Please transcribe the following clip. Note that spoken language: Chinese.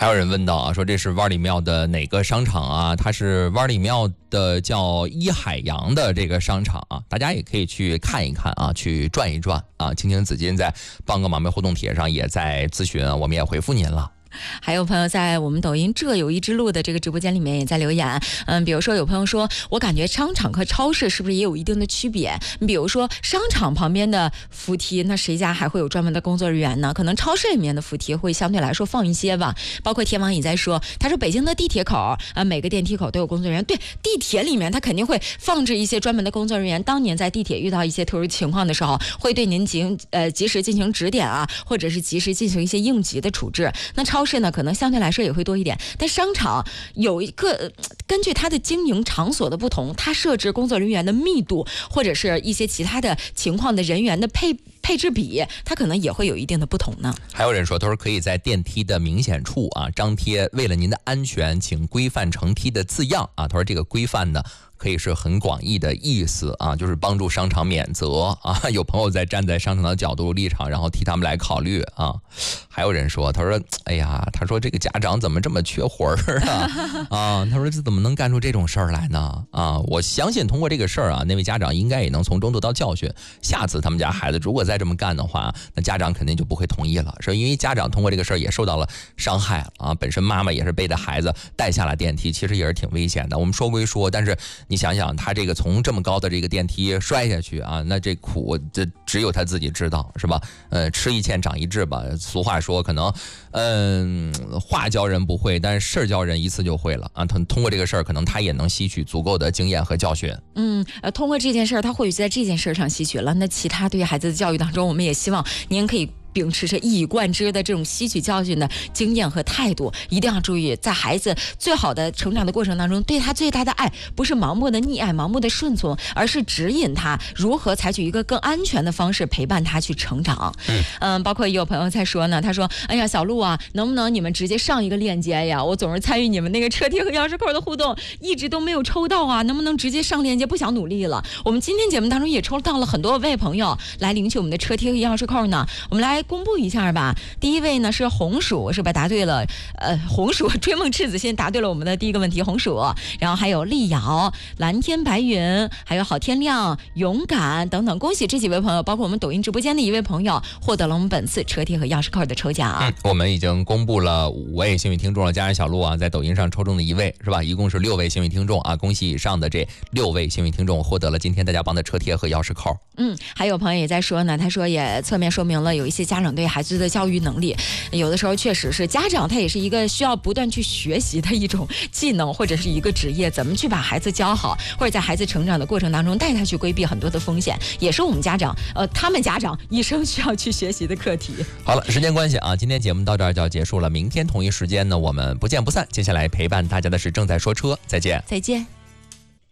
还有人问到啊，说这是湾里庙的哪个商场啊？它是湾里庙的叫一海洋的这个商场啊，大家也可以去看一看啊，去转一转啊。青青紫金在帮个忙妹互动帖上也在咨询，我们也回复您了。 还有朋友在我们抖音这有一之路的这个直播间里面也在留言，比如说有朋友说，我感觉商场和超市是不是也有一定的区别？比如说商场旁边的扶梯，那谁家还会有专门的工作人员呢？可能超市里面的扶梯会相对来说放一些吧。包括天王也在说，他说北京的地铁口每个电梯口都有工作人员，对，地铁里面他肯定会放置一些专门的工作人员，当年在地铁遇到一些特殊情况的时候，会对您及时进行指点啊，或者是及时进行一些应急的处置。那超市呢，可能相对来说也会多一点，但商场有一个根据它的经营场所的不同，它设置工作人员的密度或者是一些其他的情况的人员的配置比，它可能也会有一定的不同呢。 还有人说，他说可以在电梯的明显处啊张贴为了您的安全请规范乘梯的字样啊。他说这个规范呢可以是很广义的意思啊，就是帮助商场免责啊。有朋友在站在商场的角度立场，然后替他们来考虑啊。还有人说，他说哎呀，他说这个家长怎么这么缺魂儿啊？啊，他说这怎么能干出这种事儿来呢？啊，我相信通过这个事儿啊，那位家长应该也能从中得到教训。下次他们家孩子如果再这么干的话，那家长肯定就不会同意了，是因为家长通过这个事儿也受到了伤害了啊。本身妈妈也是背着孩子带下了电梯，其实也是挺危险的。我们说归说，但是你想想，他这个从这么高的这个电梯摔下去啊，那这苦这只有他自己知道，是吧？吃一堑长一智吧。俗话说，可能话教人不会，但是事儿教人一次就会了啊。他通过这个事儿，可能他也能吸取足够的经验和教训。 通过这件事儿，他或许在这件事上吸取了。那其他对孩子的教育当中，我们也希望您可以秉持着一以贯之的这种吸取教训的经验和态度，一定要注意，在孩子最好的成长的过程当中，对他最大的爱不是盲目的溺爱、盲目的顺从，而是指引他如何采取一个更安全的方式陪伴他去成长。包括也有朋友在说呢，他说：“哎呀，小鹿啊，能不能你们直接上一个链接呀？我总是参与你们那个车贴和钥匙扣的互动，一直都没有抽到啊，能不能直接上链接？不想努力了。”我们今天节目当中也抽到了很多位朋友来领取我们的车贴和钥匙扣呢，我们来公布一下吧。第一位呢是红薯，是吧？答对了。红薯追梦赤子心答对了我们的第一个问题，红薯。然后还有丽瑶、蓝天白云，还有好天亮、勇敢等等。恭喜这几位朋友，包括我们抖音直播间的一位朋友，获得了我们本次车贴和钥匙扣的抽奖。 我们已经公布了5位幸运听众了，加上小鹿啊，在抖音上抽中的1位，是吧？一共是6位幸运听众啊！恭喜以上的这6位幸运听众获得了今天大家帮的车贴和钥匙扣。 还有朋友也在说呢，他说也侧面说明了有一些家长对孩子的教育能力，有的时候确实是家长他也是一个需要不断去学习的一种技能或者是一个职业，怎么去把孩子教好，或者在孩子成长的过程当中带他去规避很多的风险，也是我们家长他们家长一生需要去学习的课题。 好了，时间关系啊，今天节目到这儿就要结束了，明天同一时间呢我们不见不散。接下来陪伴大家的是正在说车，再见。 再见。